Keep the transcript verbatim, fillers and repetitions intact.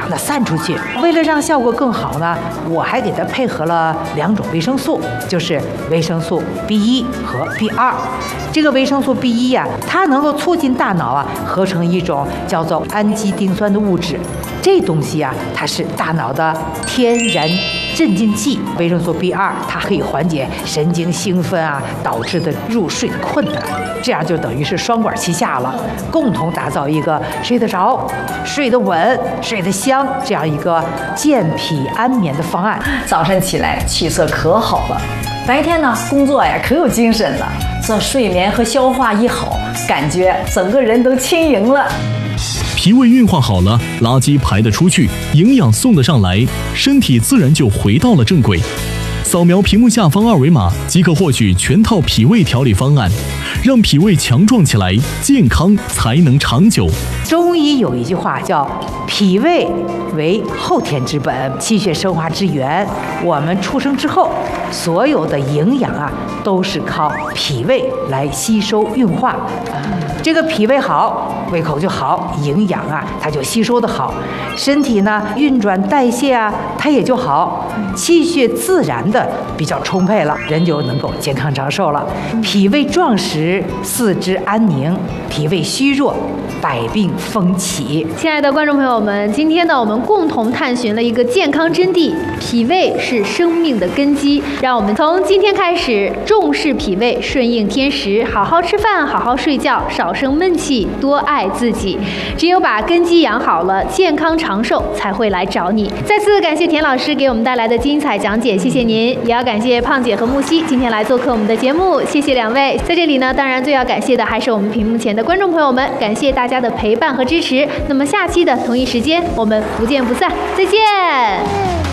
让它散出去。为了让效果更好呢，我还给它配合了两种维生素，就是维生素 B 一 和 B 二。这个维生素 B 一 呀，它能够促进大脑啊合成一种叫做氨基丁酸的物质。这东西啊，它是大脑的天然镇静剂。维生素 B 二 它可以缓解神经兴奋啊导致的入睡的困难，这样就等于是双管齐下了，共同打造一个睡得着、睡得稳、睡得香这样一个健脾安眠的方案。 早晨起来气色可好了，白天呢工作呀可有精神了，这睡眠和消化一好，感觉整个人都轻盈了。 脾胃运化好了，垃圾排得出去，营养送得上来，身体自然就回到了正轨。扫描屏幕下方二维码即可获取全套脾胃调理方案，让脾胃强壮起来，健康才能长久。 中医有一句话叫脾胃为后天之本，气血生化之源。我们出生之后，所有的营养啊都是靠脾胃来吸收运化。这个脾胃好，胃口就好，营养啊它就吸收的好，身体呢运转代谢啊它也就好，气血自然的比较充沛了，人就能够健康长寿了。脾胃壮实，四肢安宁；脾胃虚弱，百病风起。 亲爱的观众朋友们，今天呢我们共同探寻了一个健康真谛，脾胃是生命的根基。让我们从今天开始重视脾胃，顺应天时，好好吃饭，好好睡觉，少生闷气，多爱自己。只有把根基养好了，健康长寿才会来找你。再次感谢田老师给我们带来的精彩讲解，谢谢您。也要感谢胖姐和木西今天来做客我们的节目，谢谢两位。在这里呢，当然最要感谢的还是我们屏幕前的观众朋友们，感谢大家的陪伴和支持。那么下期的同一时间，我们不见不散，再见。